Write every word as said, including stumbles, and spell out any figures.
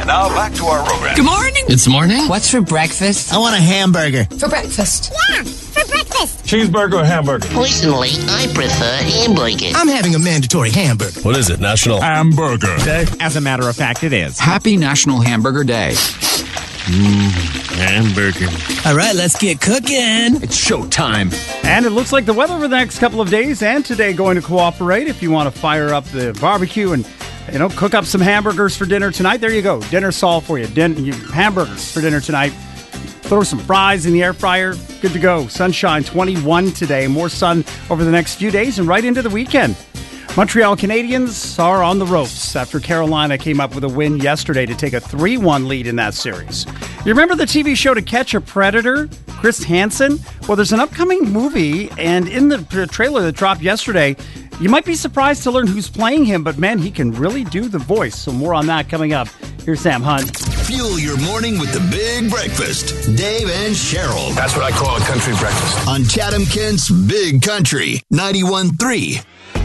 now back to our program. Good morning. It's morning. What's for breakfast? I want a hamburger. For breakfast. Yeah, for breakfast. Cheeseburger or hamburger? Personally, I prefer hamburger. I'm having a mandatory hamburger. What is it? National Hamburger Day? As a matter of fact, it is. Happy National Hamburger Day. Mmm, hamburger. All right, let's get cooking. It's showtime. And it looks like the weather over the next couple of days and today going to cooperate. If you want to fire up the barbecue and, you know, cook up some hamburgers for dinner tonight, there you go. Dinner solved for you. Din- you hamburgers for dinner tonight. Throw some fries in the air fryer. Good to go. Sunshine twenty-one today. More sun over the next few days and right into the weekend. Montreal Canadiens are on the ropes after Carolina came up with a win yesterday to take a three one lead in that series. You remember the T V show To Catch a Predator? Chris Hansen? Well, there's an upcoming movie, and in the trailer that dropped yesterday, you might be surprised to learn who's playing him, but man, he can really do the voice. So more on that coming up. Here's Sam Hunt. Fuel your morning with the Big Breakfast. Dave and Cheryl. That's what I call a country breakfast. On Chatham Kent's Big Country ninety-one point three.